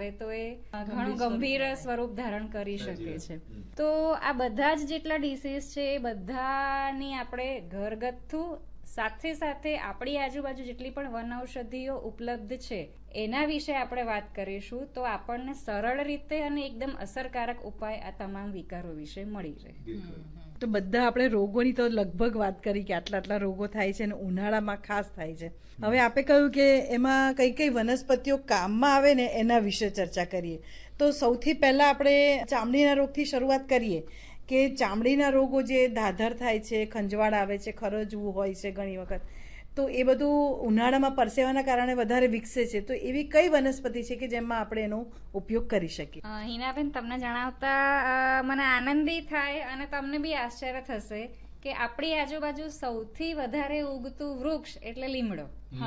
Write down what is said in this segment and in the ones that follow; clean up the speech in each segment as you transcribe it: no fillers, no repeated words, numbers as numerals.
હોય તો એ ઘણું ગંભીર સ્વરૂપ ધારણ કરી શકે છે. તો આ બધા જ જેટલા ડિસીઝ છે એ બધાની આપણે ઘરગથ્થુ સાથે સાથે આપણી આજુબાજુ જેટલી પણ વનૌષધિઓ ઉપલબ્ધ છે એના વિશે આપણે વાત કરીશું, તો આપણને સરળ રીતે અને એકદમ અસરકારક ઉપાય આ તમામ વિકારો વિશે મળી રહે. તો બધા આપણે રોગોની તો લગભગ વાત કરી કે આટલા રોગો થાય છે અને ઉનાળામાં ખાસ થાય છે. હવે આપણે કહ્યું કે એમાં કઈ કઈ વનસ્પતિઓ કામમાં આવે ને એના વિશે ચર્ચા કરીએ. તો સૌથી પહેલા આપણે ચામડીના રોગથી શરૂઆત કરીએ કે ચામડીના રોગો જે ધાધર થાય છે, ખંજવાળ આવે છે, ખરજવું હોય છે ઘણી વખત, તો એ બધું ઉનાળામાં પરસેવાના કારણે વધારે વિકસે છે. તો એવી કઈ વનસ્પતિ છે કે જેમાં આપણે એનો ઉપયોગ કરી શકીએ? હિનાબેન, તમને જણાવતા મને આનંદી થાય અને તમને બી આશ્ચર્ય થશે કે આપણી આજુબાજુ સૌથી વધારે ઉગતું વૃક્ષ એટલે લીમડો.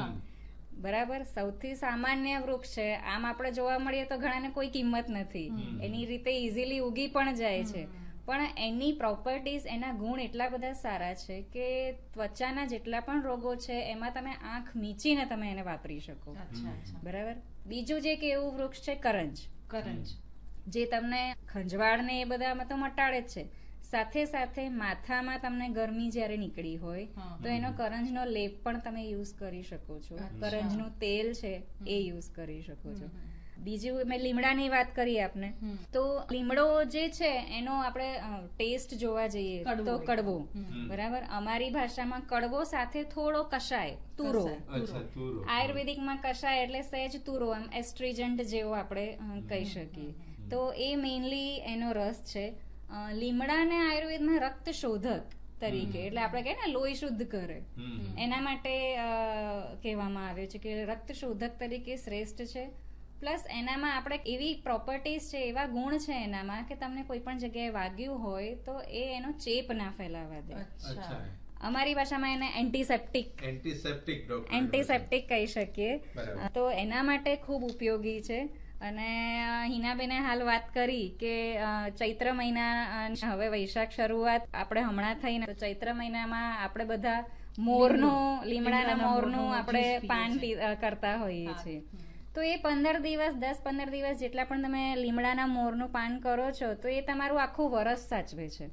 બરાબર, સૌથી સામાન્ય વૃક્ષ છે. આમ આપણે જોવા મળીએ તો ઘણાને કોઈ કિંમત નથી, એની રીતે ઇઝીલી ઉગી પણ જાય છે. પણ એની પ્રોપર્ટીઝ, એના ગુણ એટલા બધા સારા છે કે ત્વચાના જેટલા પણ રોગો છે એમાં તમે આંખ મીચીને તમે એને વાપરી શકો. બરાબર. બીજું જે કે એવું વૃક્ષ છે કરંજ, જે તમને ખંજવાળને એ બધામાં તો મટાડે જ છે. સાથે સાથે માથામાં તમને ગરમી જ્યારે નીકળી હોય તો એનો કરંજનો લેપ પણ તમે યુઝ કરી શકો છો. કરંજનું તેલ છે એ યુઝ કરી શકો છો. બીજું મેં લીમડાની વાત કરી આપને, તો લીમડો જે છે એનો આપણે ટેસ્ટ જોવા જઈએ તો કડવો. બરાબર. અમારી ભાષામાં કડવો સાથે થોડો કષાય, તુરો. આયુર્વેદિકમાં કષાય એટલે સહેજ તુરો, આમ એસ્ટ્રીજન્ટ જેવો આપણે કહી શકીએ. તો એ મેઇનલી એનો રસ છે. લીમડાને આયુર્વેદમાં રક્ત શોધક તરીકે, એટલે આપણે કહીએ ને લોહી શુદ્ધ કરે, એના માટે કહેવામાં આવે છે કે રક્ત શોધક તરીકે શ્રેષ્ઠ છે. પ્લસ એનામાં આપણે એવી પ્રોપર્ટીઝ છે, એવા ગુણ છે એનામાં કે તમને કોઈ પણ જગ્યાએ વાગ્યું હોય તો એ એનો ચેપ ના ફેલાવા દે. અમારી ભાષામાં એને એન્ટીસેપ્ટિક કહી શકીએ. તો એના માટે ખૂબ ઉપયોગી છે. અને હિનાબેને હાલ વાત કરી કે ચૈત્ર મહિના, હવે વૈશાખ શરૂઆત આપણે હમણાં થઈને, તો ચૈત્ર મહિનામાં આપણે બધા મોરનું, લીમડાના મોરનું આપણે પાન કરતા હોઈએ છીએ. તો એ 10-15 દિવસ જેટલા પણ તમે લીમડાના મોરનું પાન કરો છો તો એ તમારું આખું વરસ સાચવે છે.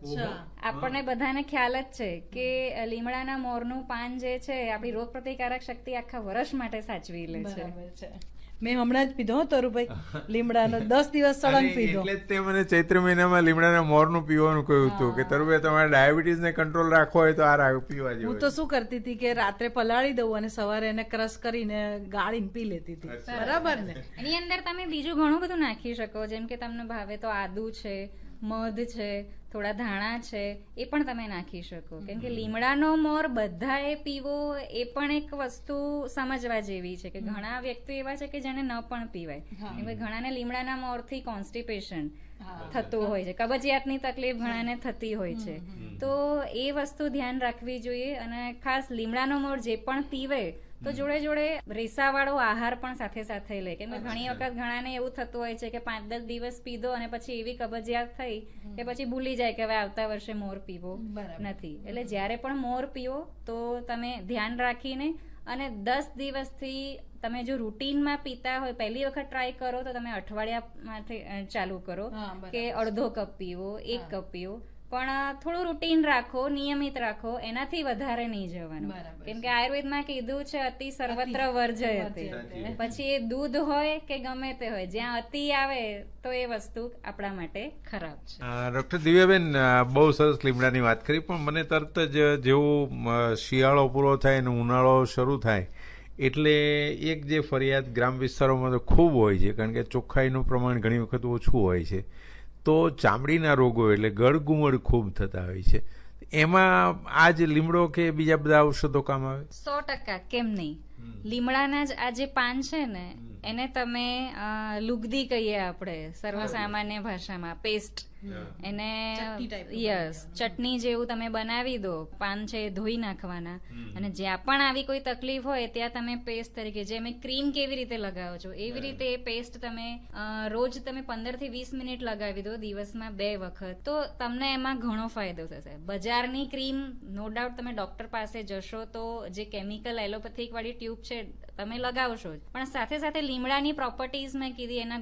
આપણને બધાને ખ્યાલ જ છે કે લીમડાના મોરનું પાન જે છે આપણી રોગ પ્રતિકારક શક્તિ આખા વર્ષ માટે સાચવી લે છે. મેં હમણાં જ પીધો તરુભાઈ લીમડાનો, 10 દિવસ સળંગ પીધો. એટલે જ તે મને ચૈત્ર મહિનામાં લીમડાના મોરનું પીવાનું કહ્યું હતું કે તરુભાઈ તમારે ડાયાબિટીસ ને કંટ્રોલ રાખવો હોય તો આ પીવા જેવું. હું તો શું કરતી હતી કે રાત્રે પલાળી દઉં અને સવારે એને ક્રશ કરીને ગાળીને પી લેતી હતી. બરાબર ને. એની અંદર તમે બીજું ઘણું બધું નાખી શકો, જેમ કે તમને ભાવે તો આદુ છે, મધ છે, થોડા ધાણા છે, એ પણ તમે નાખી શકો. કેમ કે લીમડાનો મોર બધાએ પીવો એ પણ એક વસ્તુ સમજવા જેવી છે કે ઘણા વ્યક્તિ એવા છે કે જેને ન પણ પીવાય. કેમ કે ઘણાને લીમડાના મોરથી કોન્સ્ટિપેશન થતું હોય છે, કબજિયાતની તકલીફ ઘણાને થતી હોય છે. તો એ વસ્તુ ધ્યાન રાખવી જોઈએ. અને ખાસ લીમડાનો મોર જે પણ પીવે તો જોડે જોડે રેસાવાળો આહાર પણ સાથે સાથે લે. કેમ કે ઘણી વખત ઘણાને એવું થતું હોય છે કે 5-10 દિવસ પીધો અને પછી એવી કબજિયાત થઈ કે પછી ભૂલી જાય કે હવે આવતા વર્ષે મોર પીવો નથી. એટલે જ્યારે પણ મોર પીવો તો તમે ધ્યાન રાખીને, અને 10 દિવસથી તમે જો રૂટીનમાં પીતા હોય, પહેલી વખત ટ્રાય કરો તો તમે અઠવાડિયામાંથી ચાલુ કરો કે અડધો કપ પીવો, 1 કપ પીવો. પણ થોડું રૂટીન રાખો, નિયમિત રાખો, એનાથી વધારે નહીં જવાનું. કેમ કે આયુર્વેદમાં કીધું છે અતિ સર્વત્ર વર્જયતે. પછી એ દૂધ હોય કે ગમે તે હોય, જ્યાં અતિ આવે તો એ વસ્તુ આપણા માટે ખરાબ છે. ડોક્ટર દિવ્યાબેન, બહુ સરસ લીમડાની વાત કરી, પણ મને તરત જ જેવું શિયાળો પૂરો થાય અને ઉનાળો શરૂ થાય એટલે એક જે ફરિયાદ ગ્રામ વિસ્તારોમાં તો ખૂબ હોય છે, કારણ કે ચોખ્ખાઈનું પ્રમાણ ઘણી વખત ઓછું હોય છે. તો ચામડીના રોગો એટલે ગળગુમડ ખૂબ થતા હોય છે. એમાં આ જ લીમડો કે બીજા બધા ઔષધો કામ આવે? 100%, કેમ નહીં. લીમડાના જ આ જે પાન છે ને એને તમે લુગદી કહીએ આપણે સર્વસામાન્ય ભાષામાં, પેસ્ટ, એને યસ ચટણી જેવું તમે બનાવી દો. પાન છે ધોઈ નાખવાના, અને જ્યાં પણ આવી કોઈ તકલીફ હોય ત્યાં તમે પેસ્ટ તરીકે, જે મેં ક્રીમ કેવી રીતે લગાવો છો એવી રીતે એ પેસ્ટ તમે રોજ તમે 15 થી 20 મિનિટ લગાવી દો, દિવસમાં 2 વખત, તો તમને એમાં ઘણો ફાયદો થશે. બજારની ક્રીમ નો ડાઉટ તમે ડોક્ટર પાસે જશો તો જે કેમિકલ એલોપેથિક વાળી ટ્યુબ છે તમે લગાવશો જ, પણ સાથે સાથે લીમડાની પ્રોપર્ટીઝ મેં કીધી, એના